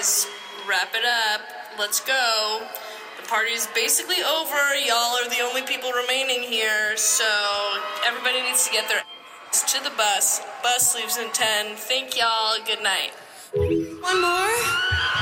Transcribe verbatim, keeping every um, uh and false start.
Wrap it up. Let's go. The party's basically over. Y'all are the only people remaining here, so everybody needs to get their ass to the bus. Bus leaves in ten. Thank y'all. Good night. One more?